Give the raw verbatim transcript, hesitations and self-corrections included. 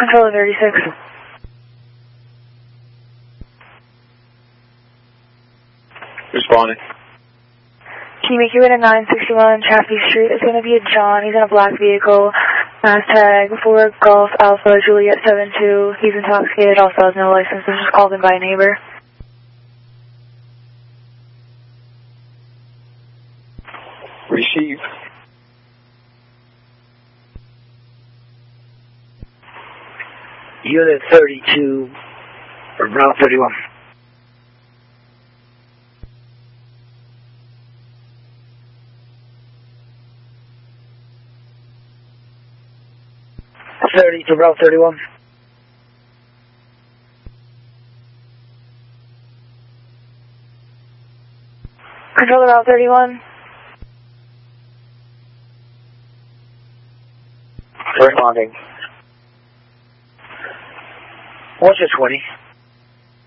Controller thirty-six. Responding. Can you make your way to nine sixty-one Chaffee Street? It's going to be a John. He's in a black vehicle. Hashtag four Golf Alpha Juliet seven two. He's intoxicated, also has no license. This was called in by a neighbor. Receive. Unit thirty-two, Route thirty-one. thirty to Route thirty-one. Controller Route thirty-one. Responding. What's your twenty?